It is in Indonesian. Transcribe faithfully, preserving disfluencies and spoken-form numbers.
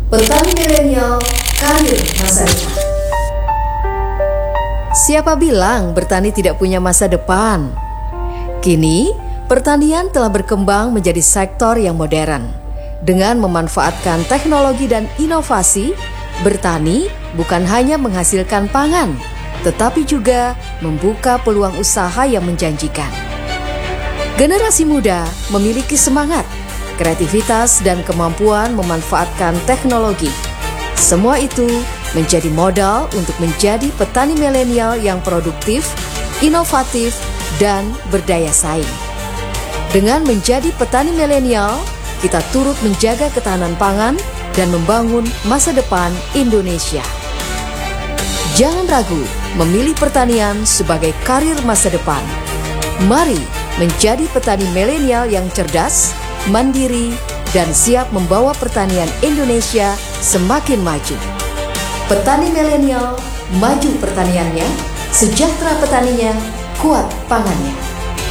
Petani milenial, karir masa depan. Siapa bilang bertani tidak punya masa depan? Kini, pertanian telah berkembang menjadi sektor yang modern. Dengan memanfaatkan teknologi dan inovasi, bertani bukan hanya menghasilkan pangan, tetapi juga membuka peluang usaha yang menjanjikan. Generasi muda memiliki semangat, kreativitas, dan kemampuan memanfaatkan teknologi. Semua itu menjadi modal untuk menjadi petani milenial yang produktif, inovatif, dan berdaya saing. Dengan menjadi petani milenial, kita turut menjaga ketahanan pangan dan membangun masa depan Indonesia. Jangan ragu memilih pertanian sebagai karir masa depan. Mari menjadi petani milenial yang cerdas, mandiri, dan siap membawa pertanian Indonesia semakin maju. Petani milenial, maju pertaniannya, sejahtera petaninya, kuat pangannya.